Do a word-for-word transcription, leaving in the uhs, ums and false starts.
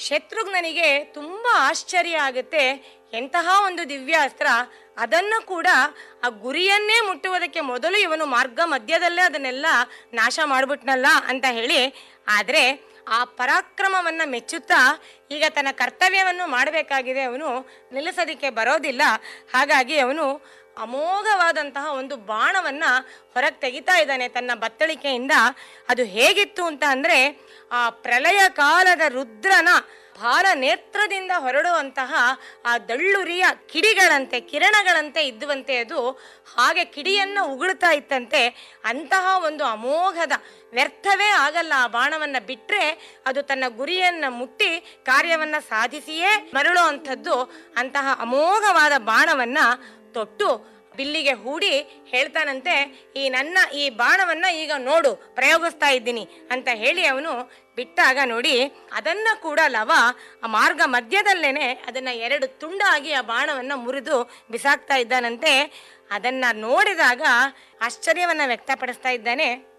ಶತ್ರುಘ್ನನಿಗೆ ತುಂಬ ಆಶ್ಚರ್ಯ ಆಗುತ್ತೆ. ಎಂತಹ ಒಂದು ದಿವ್ಯಾಸ್ತ್ರ, ಅದನ್ನು ಕೂಡ ಆ ಗುರಿಯನ್ನೇ ಮುಟ್ಟುವುದಕ್ಕೆ ಮೊದಲು ಇವನು ಮಾರ್ಗ ಮಧ್ಯದಲ್ಲೇ ಅದನ್ನೆಲ್ಲ ನಾಶ ಮಾಡಿಬಿಟ್ನಲ್ಲ ಅಂತ ಹೇಳಿ. ಆದರೆ ಆ ಪರಾಕ್ರಮವನ್ನ ಮೆಚ್ಚುತ್ತಾ ಈಗ ತನ್ನ ಕರ್ತವ್ಯವನ್ನು ಮಾಡಬೇಕಾಗಿದೆ, ಅವನು ನಿಲ್ಲಿಸೋದಕ್ಕೆ ಬರೋದಿಲ್ಲ. ಹಾಗಾಗಿ ಅವನು ಅಮೋಘವಾದಂತಹ ಒಂದು ಬಾಣವನ್ನ ಹೊರಗೆ ತೆಗಿತಾ ಇದ್ದಾನೆ ತನ್ನ ಬತ್ತಳಿಕೆಯಿಂದ. ಅದು ಹೇಗಿತ್ತು ಅಂತ ಅಂದ್ರೆ, ಆ ಪ್ರಳಯ ಕಾಲದ ರುದ್ರನ ಭಾರ ನೇತ್ರದಿಂದ ಹೊರಡುವಂತಹ ಆ ದಳ್ಳುರಿಯ ಕಿಡಿಗಳಂತೆ, ಕಿರಣಗಳಂತೆ ಇದ್ದುವಂತೆ ಅದು ಹಾಗೆ ಕಿಡಿಯನ್ನ ಉಗುಳ್ತಾ ಇತ್ತಂತೆ. ಅಂತಹ ಒಂದು ಅಮೋಘದ, ವ್ಯರ್ಥವೇ ಆಗಲ್ಲ ಆ ಬಾಣವನ್ನ ಬಿಟ್ರೆ ಅದು ತನ್ನ ಗುರಿಯನ್ನ ಮುಟ್ಟಿ ಕಾರ್ಯವನ್ನ ಸಾಧಿಸಿಯೇ ಮರಳೋ ಅಂಥದ್ದು. ಅಂತಹ ಅಮೋಘವಾದ ಬಾಣವನ್ನ ತೊಟ್ಟು ಬಿಲ್ಲಿಗೆ ಹೂಡಿ ಹೇಳ್ತಾನಂತೆ, ಈ ನನ್ನ ಈ ಬಾಣವನ್ನ ಈಗ ನೋಡು, ಪ್ರಯೋಗಿಸ್ತಾ ಇದ್ದೀನಿ ಅಂತ ಹೇಳಿ ಅವನು ಬಿಟ್ಟಾಗ ನೋಡಿ, ಅದನ್ನ ಕೂಡ ಲವ ಆ ಮಾರ್ಗ ಮಧ್ಯದಲ್ಲೇನೆ ಅದನ್ನ ಎರಡು ತುಂಡಾಗಿ ಆ ಬಾಣವನ್ನ ಮುರಿದು ಬಿಸಾಕ್ತಾ ಇದ್ದಾನಂತೆ. ಅದನ್ನ ನೋಡಿದಾಗ ಆಶ್ಚರ್ಯವನ್ನ ವ್ಯಕ್ತಪಡಿಸ್ತಾ ಇದ್ದಾನೆ.